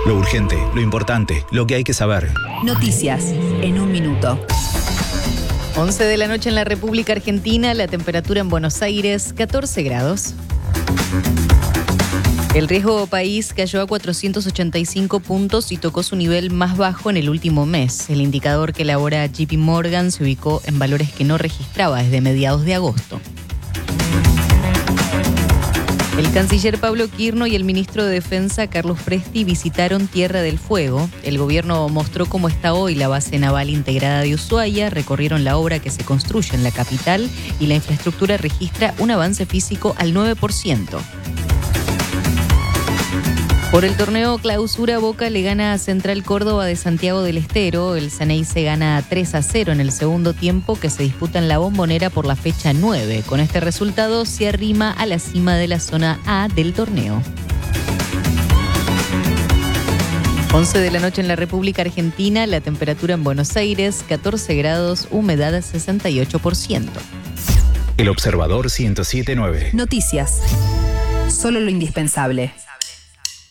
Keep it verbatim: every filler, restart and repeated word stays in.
Lo urgente, lo importante, lo que hay que saber. Noticias en un minuto. once de la noche en la República Argentina, la temperatura en Buenos Aires, catorce grados. El riesgo país cayó a cuatrocientos ochenta y cinco puntos y tocó su nivel más bajo en el último mes. El indicador que elabora J P Morgan se ubicó en valores que no registraba desde mediados de agosto. El canciller Pablo Quirno y el ministro de Defensa Carlos Presti visitaron Tierra del Fuego. El gobierno mostró cómo está hoy la base naval integrada de Ushuaia, recorrieron la obra que se construye en la capital y la infraestructura registra un avance físico al nueve por ciento. Por el torneo Clausura, Boca le gana a Central Córdoba de Santiago del Estero. El Ceneice gana tres a cero en el segundo tiempo que se disputa en la Bombonera por la fecha nueve. Con este resultado se arrima a la cima de la zona A del torneo. once de la noche en la República Argentina, la temperatura en Buenos Aires, catorce grados, humedad sesenta y ocho por ciento. El Observador ciento siete punto nueve. Noticias. Solo lo indispensable.